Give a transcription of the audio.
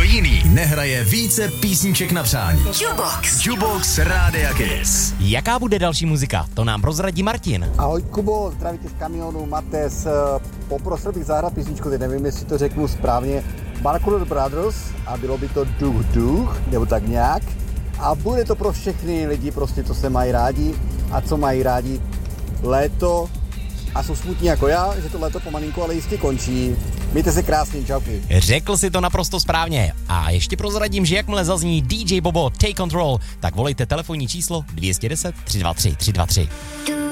jiný nehraje více písniček na přání. Jukebox Rádia Kiss. Jaká bude další muzika? To nám prozradí Martin. Ahoj Kubo, zdraví tě z kamionu, Mates. Poprosil bych zahrát písničku, teď nevím, jestli to řeknu správně, Barclay Brothers a bylo by to Duch Duch, nebo tak nějak. A bude to pro všechny lidi prostě, co se mají rádi a co mají rádi léto a jsou smutní jako já, že to léto pomalinku, ale jistě končí. Mějte se krásně, čauky. Řekl si to naprosto správně. A ještě prozradím, že jakmile zazní DJ Bobo Take Control, tak volejte telefonní číslo 210 323 323.